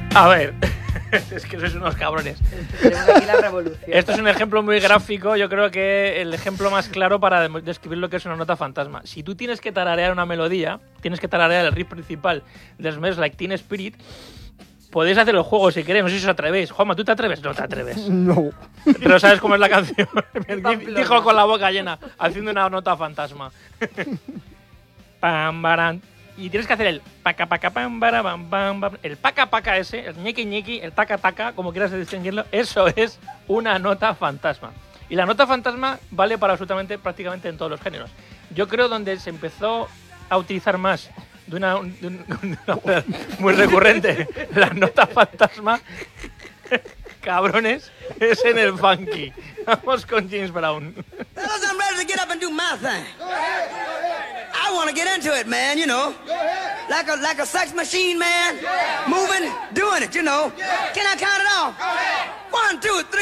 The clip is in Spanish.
A ver, es que sois unos cabrones. Tenemos aquí la revolución. Esto es un ejemplo muy gráfico, yo creo que el ejemplo más claro para describir lo que es una nota fantasma. Si tú tienes que tararear una melodía, tienes que tararear el riff principal de Smells Like Teen Spirit, podéis hacer el juego si queréis, no sé si os atrevéis. Juanma, ¿tú te atreves? No te atreves. No. Pero ¿sabes cómo es la canción? Dijo con la boca llena, haciendo una nota fantasma. Pam, baran. Y tienes que hacer el paca paca pam bara bam bam bam. El paca paca ese, el ñequi ñequi, el taca taca, como quieras distinguirlo, eso es una nota fantasma. Y la nota fantasma vale para absolutamente prácticamente en todos los géneros. Yo creo donde se empezó a utilizar más de una muy recurrente la nota fantasma, cabrones, es en el funky. Vamos con James Brown. Fellas, I'm ready to get up and do my thing. I want to get into it, man, you know. Like a sex machine, man. Moving, doing it, you know. Can I count it off? 1, 2, 3.